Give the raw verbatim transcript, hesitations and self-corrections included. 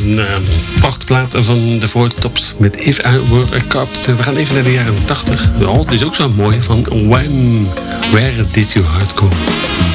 een uh, prachtplaat van de Four Tops met If I Were a Carpenter. We gaan even naar de jaren tachtig. Oh, het is ook zo mooi van Wham! Where Did Your Heart Go?